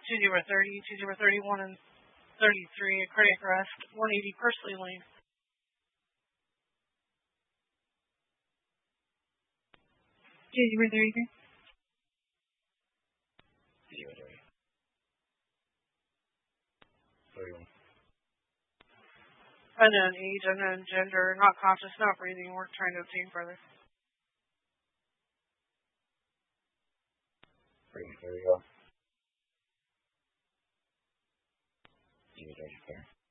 2030, 2031, and 33, a cardiac arrest, 180 Pursley Lane. January 33. January 31. Unknown age, unknown gender, not conscious, not breathing, we're trying to obtain further. There you go. January 34.